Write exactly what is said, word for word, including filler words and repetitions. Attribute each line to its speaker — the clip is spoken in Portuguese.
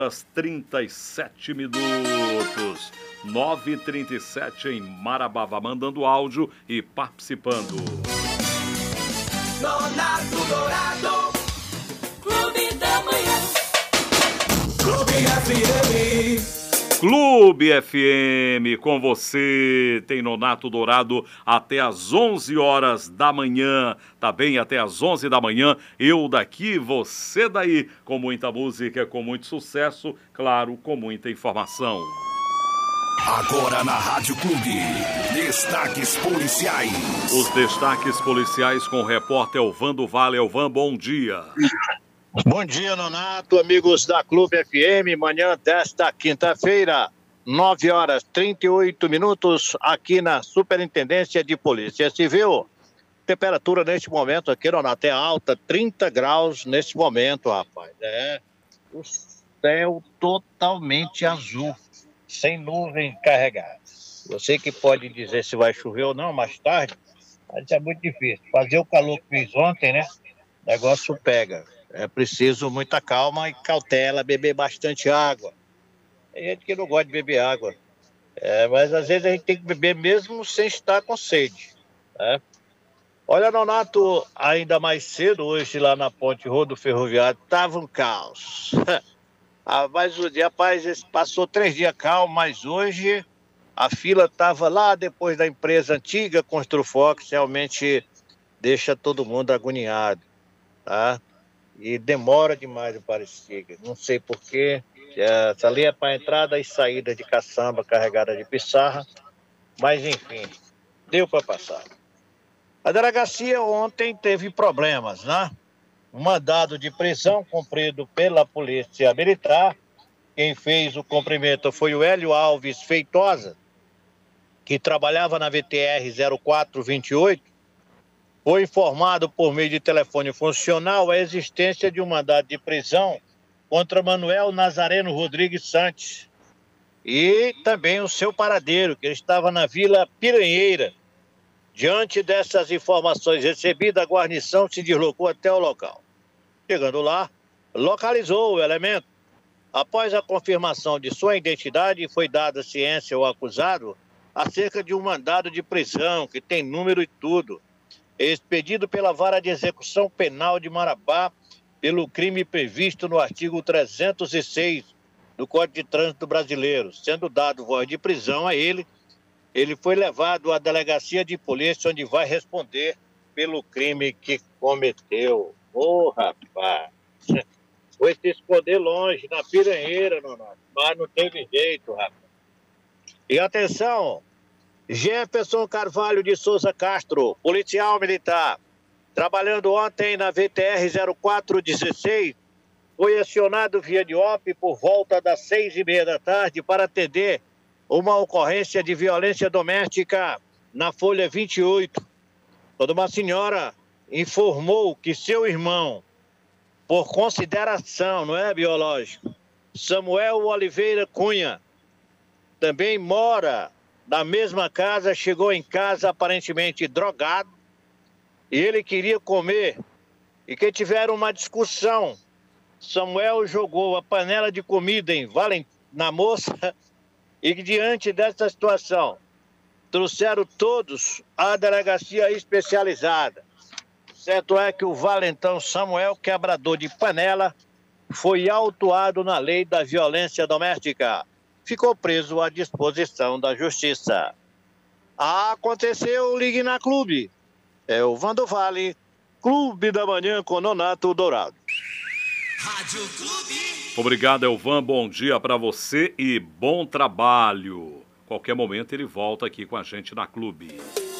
Speaker 1: horas trinta e sete minutos. nove e trinta e sete em Marabá. Vá mandando áudio e participando.
Speaker 2: Nonato Dourado, Clube da Manhã. Clube F M.
Speaker 1: Clube F M, com você, tem Nonato Dourado até às onze horas da manhã, tá bem? Até às onze da manhã, eu daqui, você daí, com muita música, com muito sucesso, claro, com muita informação.
Speaker 3: Agora na Rádio Clube, destaques policiais.
Speaker 1: Os destaques policiais com o repórter Elvan do Vale. Elvan, bom dia.
Speaker 4: Bom dia, Nonato, amigos da Clube F M, manhã desta quinta-feira, nove horas e trinta e oito minutos, aqui na Superintendência de Polícia Civil. Temperatura neste momento aqui, Nonato, é alta, trinta graus neste momento, rapaz. É, o céu totalmente azul, sem nuvem carregada. Você que pode dizer se vai chover ou não mais tarde, mas é muito difícil. Fazer o calor que fiz ontem, né? O negócio pega. É preciso muita calma e cautela, beber bastante água. Tem gente que não gosta de beber água, é, mas às vezes a gente tem que beber mesmo sem estar com sede, né? Olha, Nonato, ainda mais cedo, hoje lá na Ponte Rodo Ferroviário, estava um caos. ah, mas o dia, rapaz, passou três dias calmo, mas hoje a fila estava lá depois da empresa antiga, Construfox, realmente deixa todo mundo agoniado, tá? E demora demais o Pareciga. Não sei porquê. Essa ali é para entrada e saída de caçamba carregada de pissarra. Mas, enfim, deu para passar. A delegacia ontem teve problemas, né? Um mandado de prisão cumprido pela Polícia Militar. Quem fez o cumprimento foi o Hélio Alves Feitosa, que trabalhava na V T R zero quatro vinte e oito. Foi informado por meio de telefone funcional a existência de um mandado de prisão contra Manuel Nazareno Rodrigues Santos e também o seu paradeiro, que ele estava na Vila Piranheira. Diante dessas informações recebidas, a guarnição se deslocou até o local. Chegando lá, localizou o elemento. Após a confirmação de sua identidade, foi dada ciência ao acusado acerca de um mandado de prisão, que tem número e tudo, expedido pela Vara de Execução Penal de Marabá pelo crime previsto no artigo trezentos e seis do Código de Trânsito Brasileiro. Sendo dado voz de prisão a ele, ele foi levado à delegacia de polícia, onde vai responder pelo crime que cometeu. Ô, oh, rapaz, foi se esconder longe, na Piranheira, Nonato, mas não teve jeito, rapaz. E atenção, Jefferson Carvalho de Souza Castro, policial militar, trabalhando ontem na V T R zero quatro dezesseis, foi acionado via D O P por volta das seis e meia da tarde para atender uma ocorrência de violência doméstica na Folha vinte e oito, quando uma senhora informou que seu irmão, por consideração, não é biológico, Samuel Oliveira Cunha, também mora na mesma casa, chegou em casa aparentemente drogado, e ele queria comer, e que tiveram uma discussão. Samuel jogou a panela de comida em Valent... na moça, e diante dessa situação, trouxeram todos à delegacia especializada. Certo é que o valentão Samuel, quebrador de panela, foi autuado na lei da violência doméstica. Ficou preso à disposição da Justiça. Aconteceu, ligue na Clube. É o Vando Vale, Clube da Manhã com Nonato Dourado.
Speaker 2: Rádio Clube.
Speaker 1: Obrigado, Elvan. Bom dia para você e bom trabalho. Qualquer momento ele volta aqui com a gente na Clube.